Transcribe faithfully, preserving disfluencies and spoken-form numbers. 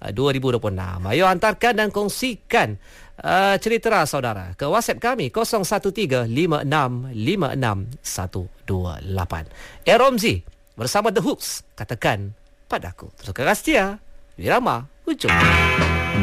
dua ribu dua puluh enam. Ayo hantarkan dan kongsikan uh, cerita saudara ke WhatsApp kami kosong satu tiga lima enam lima enam satu dua lapan. Eh Romzi bersama The Hooks, katakan padaku. Terus ke Rastia Wirama Hujung.